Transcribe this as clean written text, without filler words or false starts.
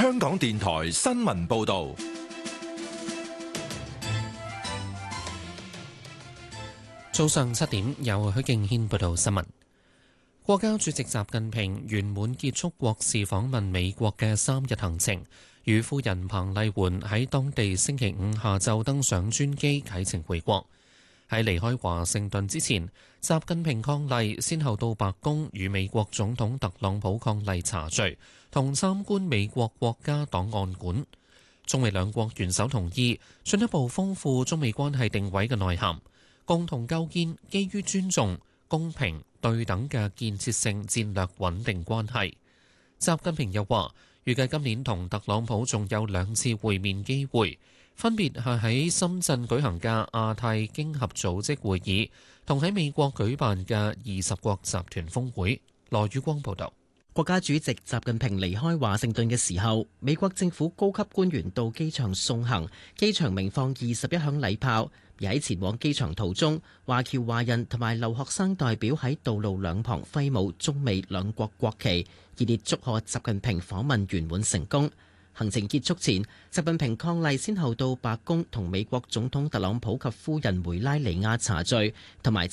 香港電台新聞報道。 早上7點，由許敬軒報道新聞。國家主席習近平圓滿結束國事訪問美國嘅3日行程，與夫人彭麗媛喺當地星期五下晝登上專機啟程回國。喺離開華盛頓之前，習近平伉儷先後到白宮與美國總統特朗普伉儷茶敘，同參觀美國國家檔案館。中美兩國元首同意進一步豐富中美關係定位嘅內涵，共同構建基於尊重、公平、對等嘅建設性戰略穩定關係。習近平又話，預計今年同特朗普仲有2次會面機會，分別係喺深圳舉行嘅亞太經合組織會議，同喺美國舉辦嘅20國集團峰會。羅宇光報道。 國家主席習近平離開華盛頓嘅時候，美國政府高級官員到機場送行，機場鳴放21響禮炮。而喺前往機場途中，華僑華人同埋留學生代表喺道路兩旁揮舞中美兩國國旗，熱烈祝賀習近平訪問圓滿成功。行程結束前，習近平伉儷先後到白宮同美國總統特朗普及夫人梅拉尼亞茶敘，同埋